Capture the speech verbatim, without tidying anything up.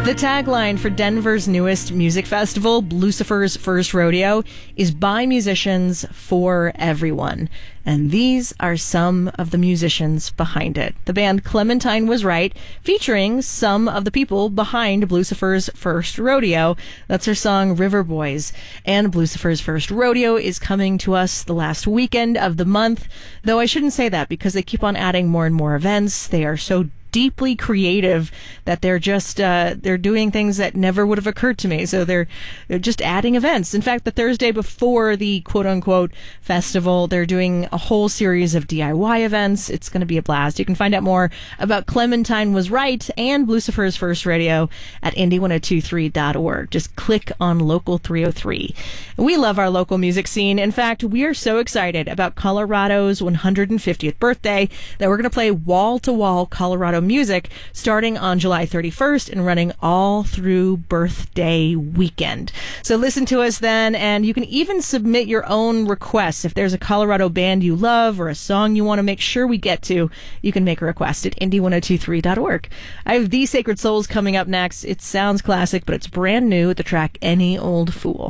The tagline for Denver's newest music festival, Lucifer's First Rodeo, is by musicians for everyone. And these are some of the musicians behind it. The band Clementine Was Right, featuring some of the people behind Lucifer's First Rodeo. That's her song River Boys. And Lucifer's First Rodeo is coming to us the last weekend of the month. Though I shouldn't say that because they keep on adding more and more events. They are so deeply creative that they're just uh, they're doing things that never would have occurred to me. So they're they're just adding events. In fact, the Thursday before the quote unquote festival, they're doing a whole series of D I Y events. It's going to be a blast. You can find out more about Clementine Was Right and Lucifer's First Radio at indie ten twenty-three dot org. Just click on Local three oh three. We love our local music scene. In fact, we are so excited about Colorado's one hundred fiftieth birthday that we're going to play wall-to-wall Colorado music starting on July thirty-first and running all through birthday weekend. So listen to us then, and you can even submit your own requests. If there's a Colorado band you love or a song you want to make sure we get to, you can make a request at indie ten twenty-three dot org. I have The Sacred Souls coming up next. It sounds classic, but it's brand new with the track Any Old Fool.